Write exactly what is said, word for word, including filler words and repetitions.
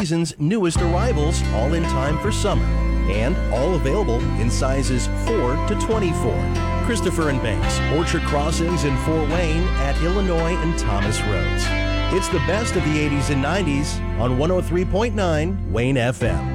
season's newest arrivals, all in time for summer. And all available in sizes four to twenty-four. Christopher and Banks, Orchard Crossings in Fort Wayne at Illinois and Thomas Roads. It's the best of the eighties and nineties on one oh three point nine Wayne F M.